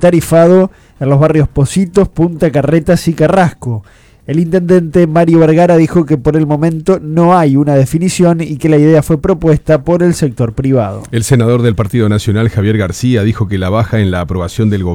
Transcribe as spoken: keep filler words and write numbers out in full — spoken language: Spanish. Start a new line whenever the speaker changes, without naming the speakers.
tarifado en los barrios Pocitos, Punta Carretas y Carrasco. El intendente Mario Vergara dijo que por el momento no hay una definición y que la idea fue propuesta por el sector privado.
El senador del Partido Nacional, Javier García, dijo que la baja en la aprobación del gobierno